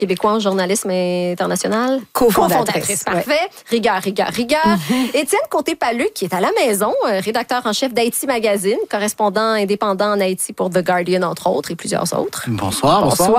québécois en journalisme international. Co-fondatrice. Parfait. Rigueur. Étienne Côté-Paluc, qui est à la maison, rédacteur en chef d'Haïti Magazine, correspondant indépendant en Haïti pour The Guardian, entre autres, et plusieurs autres. Bonsoir.